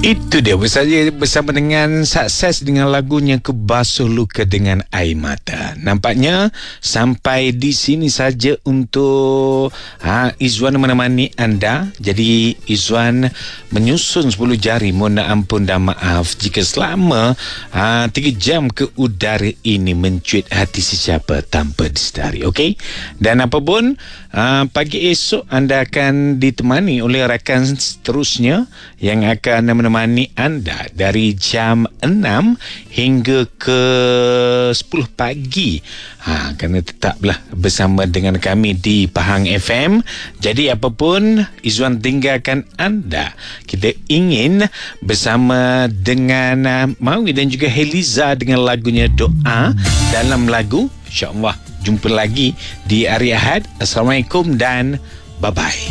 Itu dia bersama dengan sukses dengan lagunya Kebasuh Luka dengan Air Mata. Nampaknya sampai di sini saja untuk Izwan menemani anda. Jadi Izwan menyusun 10 jari. Mohon ampun dan maaf jika selama 3 jam ke udara ini mencuit hati sesiapa tanpa disedari. Okey? Dan apapun pagi esok anda akan ditemani oleh rakan seterusnya yang akan menemani anda dari jam 6 hingga ke 10 pagi. Kerana tetaplah bersama dengan kami di Pahang FM. Jadi apapun Izwan tinggalkan anda. Kita ingin bersama dengan Mawi dan juga Heliza dengan lagunya Doa. Dalam lagu InsyaAllah jumpa lagi di hari Ahad. Assalamualaikum dan bye-bye.